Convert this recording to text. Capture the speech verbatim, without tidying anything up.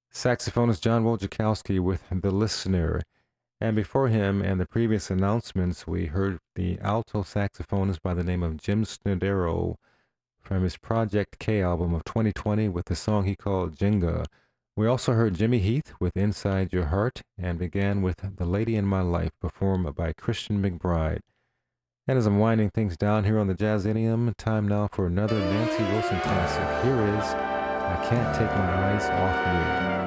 Saxophonist John Wojciechowski with The Listener. And before him and the previous announcements, we heard the alto saxophonist by the name of Jim Snodero from his Project K album of twenty twenty with the song he called Jenga. We also heard Jimmy Heath with Inside Your Heart and began with The Lady in My Life performed by Christian McBride. And as I'm winding things down here on the Jazzidium, time now for another Nancy Wilson classic. Here is I Can't Take My Eyes Off You.